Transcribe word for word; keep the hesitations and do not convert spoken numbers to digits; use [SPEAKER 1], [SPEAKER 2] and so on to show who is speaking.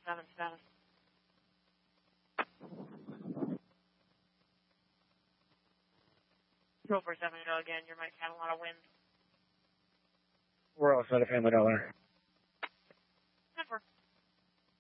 [SPEAKER 1] seven seven. Control four seven, go again. You might have a lot of wind.
[SPEAKER 2] We're outside of Family Dollar.